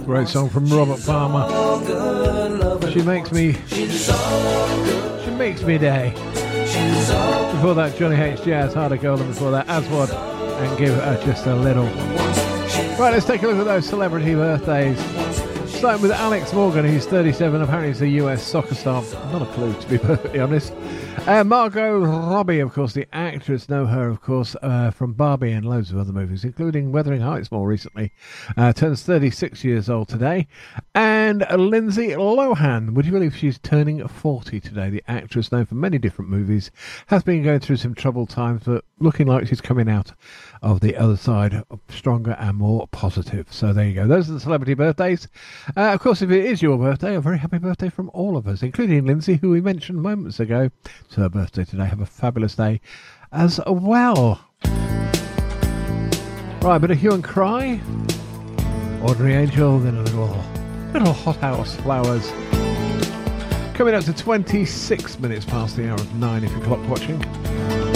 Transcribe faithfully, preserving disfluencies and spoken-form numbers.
Great song from Robert Palmer. She makes me, she makes me day. Before that, Johnny H. Jazz, Harder Gold, and before that, Aswad, and Give Her Just a Little. Right, let's take a look at those celebrity birthdays. Starting with Alex Morgan, who's thirty-seven. Apparently he's a U S soccer star. Not a clue, to be perfectly honest. Uh, Margot Robbie, of course, the actress. Know her, of course, uh, from Barbie and loads of other movies, including Wuthering Heights more recently. Uh, turns thirty-six years old today. And Lindsay Lohan, would you believe she's turning forty today? The actress, known for many different movies, has been going through some troubled times, but looking like she's coming out of the other side stronger and more positive. So there you go. Those are the celebrity birthdays. Uh, of course, if it is your birthday, a very happy birthday from all of us, including Lindsay, who we mentioned moments ago. It's her birthday today. Have a fabulous day as well. Right, a bit of hue and cry. Ordinary Angel, then a little, little Hothouse Flowers. Coming up to twenty-six minutes past the hour of nine if you're clock watching.